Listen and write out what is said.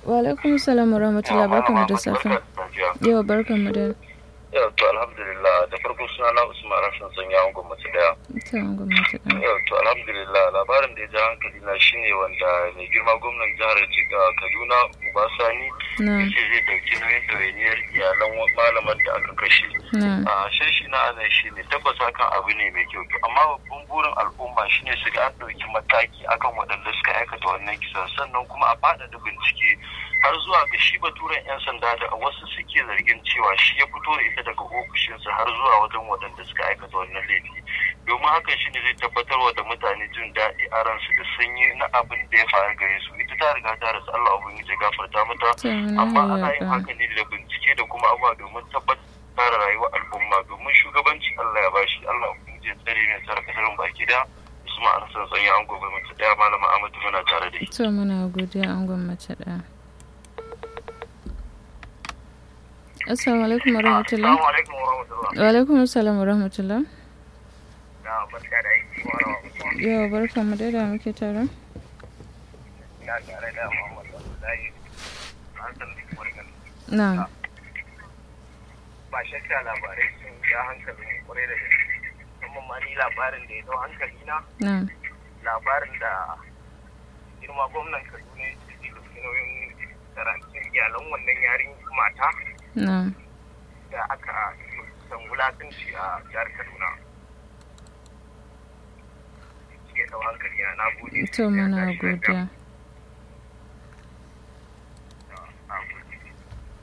Wa alaikum salam wa rahmatullahi, barkamu da safe. Yau barkamu da. Yau to alhamdulillah, da farko suna na Usman Rashin Sanya an gwamnati daya. Yau to alhamdulillah, labarin da ya ja hankali na shine wanda mai girma gwamnan jihar Kaduna Ubasani yace zai dauki nauyin ɗawainiyar iyalan malamar da aka kashe. A shi na anan shine tabbas hakan abu ne mai kyau, amma babban burin al'umma shine su ga an dauki mataki akan waɗanda suka aikata wannan kisa, sannan kuma a faɗaɗa bincike har zuwa ga shi baturen 'yan sanda da wasu suke zargin cewa shi ya fito da ita daga ofishinsa har zuwa wajen waɗanda suka aikata wannan laifi, domin hakan shine zai tabbatarwa da mutane jin daɗi a ransu da sanyi na abin da ya faru gare su. Ita ta riga ta rasu, Allah ubangiji ya gafarta mata, amma ana yin haka ne da bincike da kuma abuwa domin tabbatar da rayuwar al'umma, domin shugabanci Allah ya bashi. Allah ubangiji ya tsare ne tsara kasar baki da Usman Hassan Sanya an gobe mace daya, malama Ahmadu muna tare da shi. To muna godiya an gwamnati daya. Assalamu alaikum wa rahmatullah. Wa alaikum assalam wa rahmatullah. Barka da aiki wa rahmatullah. Yau barkamu da muke tare. Ina tare da Muhammad Abdullahi Hassan Morgan. Na. Ba shakka labarai sun ja hankalin kwarai da gaske. Kuma ma ni labarin da ya dau hankali na. Na. Labarin da girma gwamnan Kaduna ya ce da nauyin tsaron iyalan wannan yarin mata. Na. Da aka san wulakanci a jihar Kaduna. Ke da hankali na gode. To muna godiya.